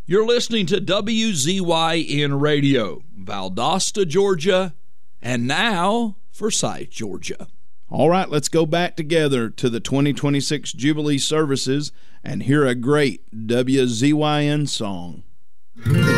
You're listening to WZYN Radio, Valdosta, Georgia, and now Forsyth, Georgia. All right, let's go back together to the 2026 Jubilee services and hear a great WZYN song.